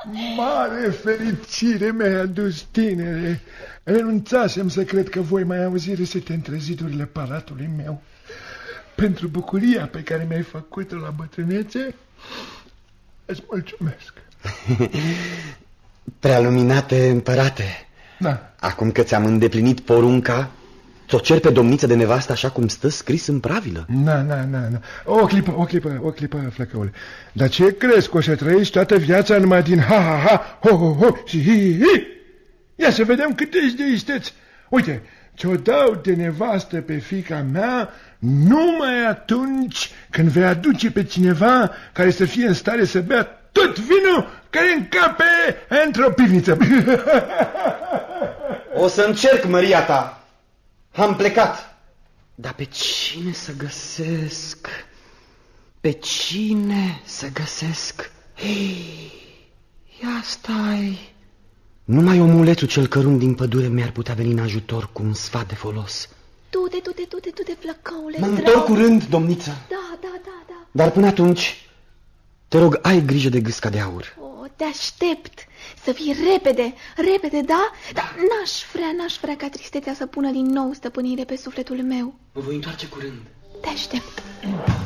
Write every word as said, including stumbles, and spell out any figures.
Mare fericire mi-ai adus, tinere. Renunțasem să cred că voi mai auzi râsete între zidurile palatului meu. Pentru bucuria pe care mi-ai făcut-o la bătrânețe, îți mulțumesc. Prealuminate împărate, da. Acum că ți-am îndeplinit porunca, ți-o cer pe domniță de nevastă așa cum stă scris în pravilă. Na, na, na, na. O clipă, o clipă, o clipă, flăcăule. Dar ce crezi, că o să trăiești toată viața numai din ha-ha-ha, ho-ho-ho și hi-hi-hi? Ia să vedem cât ești de isteț. Uite, ți-o dau de nevastă pe fiica mea numai atunci când vei aduce pe cineva care să fie în stare să bea tot vinul care încape într-o pivniță. O să încerc, măria ta. Am plecat. Dar pe cine să găsesc? Pe cine să găsesc? Hei, ia stai. Numai omulețul cel cărunt din pădure mi-ar putea veni în ajutor cu un sfat de folos. Du-te, du-te, du-te, du-te, flăcăule. Mă întorc curând, domniță. Da, da, da, da. Dar până atunci, te rog, ai grijă de gâsca de aur. O, te aștept să fii repede, repede, da? Dar n-aș vrea, n-aș vrea ca tristețea să pună din nou stăpânire pe sufletul meu. Mă voi întoarce curând. Te aștept.